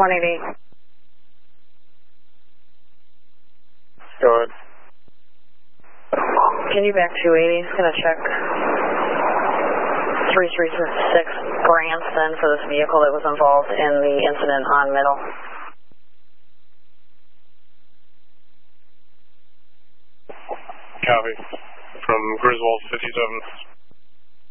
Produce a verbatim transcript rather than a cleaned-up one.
one eighty. Go ahead. Can you back two eighty? It's going to check three three six Branson for this vehicle that was involved in the incident on Middle. Copy. From Griswold fifty-seven.